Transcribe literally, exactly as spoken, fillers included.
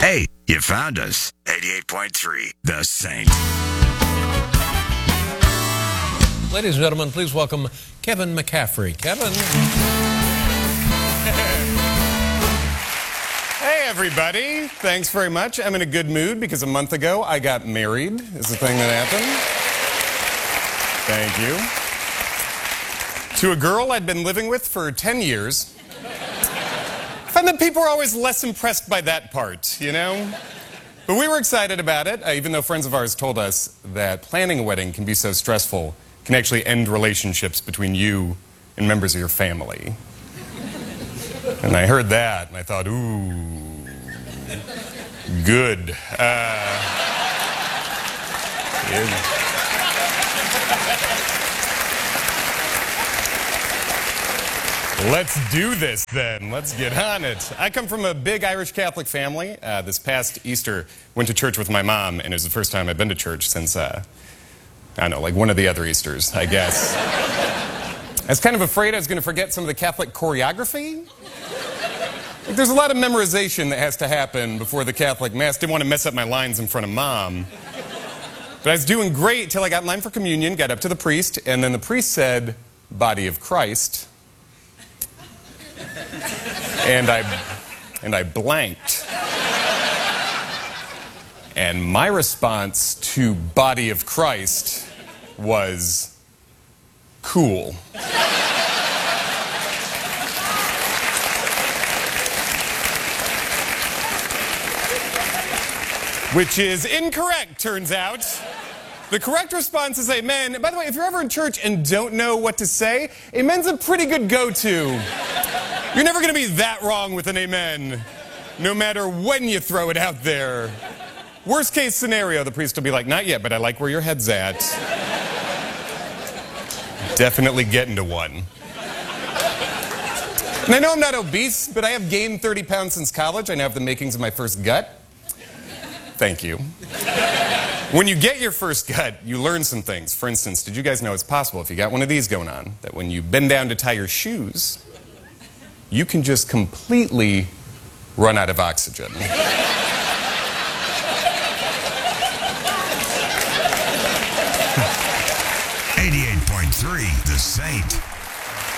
Hey, you found us. eighty-eight point three, The Saint. Ladies and gentlemen, please welcome Kevin McCaffrey. Kevin. Hey, everybody. Thanks very much. I'm in a good mood because a month ago I got married. Is the thing that happened. Thank you. To a girl I'd been living with for ten years. I find that people are always less impressed by that part, you know? But we were excited about it, uh, even though friends of ours told us that planning a wedding can be so stressful, can actually end relationships between you and members of your family. And I heard that, and I thought, ooh, good. Uh, yeah. Let's do this then. Let's get on it. I come from a big Irish Catholic family. Uh, this past Easter, went to church with my mom, and it was the first time I've been to church since, uh, I don't know, like one of the other Easters, I guess. I was kind of afraid I was going to forget some of the Catholic choreography. Like, there's a lot of memorization that has to happen before the Catholic Mass. Didn't want to mess up my lines in front of Mom. But I was doing great till I got in line for communion, got up to the priest, and then the priest said, "Body of Christ." And I, and I blanked. And my response to Body of Christ was cool. Which is incorrect, turns out. The correct response is amen. By the way, if you're ever in church and don't know what to say, amen's a pretty good go-to. You're never going to be that wrong with an amen, no matter when you throw it out there. Worst case scenario, the priest will be like, "Not yet, but I like where your head's at." Definitely get into one. And I know I'm not obese, but I have gained thirty pounds since college. I now have the makings of my first gut. Thank you. When you get your first gut, you learn some things. For instance, did you guys know it's possible, if you got one of these going on, that when you bend down to tie your shoes, you can just completely run out of oxygen? eighty-eight point three, The Saint.